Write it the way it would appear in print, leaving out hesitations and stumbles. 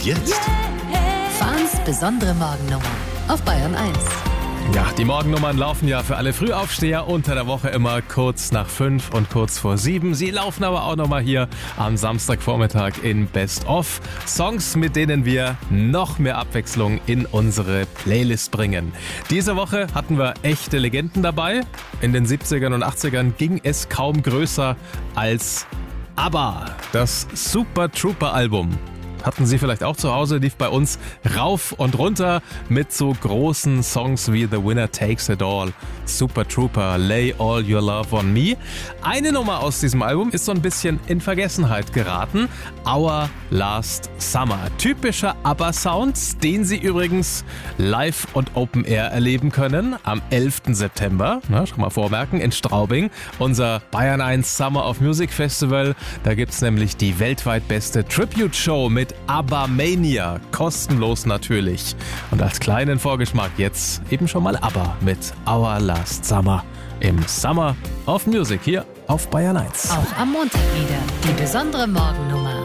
Jetzt Fahns besondere Morgennummer auf Bayern 1. Ja, die Morgennummern laufen ja für alle Frühaufsteher unter der Woche immer kurz nach 5 und kurz vor 7. Sie laufen aber auch nochmal hier am Samstagvormittag in Best of. Songs, mit denen wir noch mehr Abwechslung in unsere Playlist bringen. Diese Woche hatten wir echte Legenden dabei. In den 70ern und 80ern ging es kaum größer als ABBA, das Super Trooper Album. Hatten Sie vielleicht auch zu Hause, lief bei uns rauf und runter mit so großen Songs wie The Winner Takes It All, Super Trooper, Lay All Your Love on Me. Eine Nummer aus diesem Album ist so ein bisschen in Vergessenheit geraten, Our Last Summer. Typischer ABBA-Sound, den Sie übrigens live und Open Air erleben können am 11. September, schon mal vormerken, in Straubing, unser Bayern 1 Summer of Music Festival. Da gibt's nämlich die weltweit beste Tribute-Show mit ABBA-Mania, kostenlos natürlich. Und als kleinen Vorgeschmack jetzt eben schon mal ABBA mit Our Last Summer im Summer of Music hier auf Bayern 1. Auch am Montag wieder die besondere Morgennummer.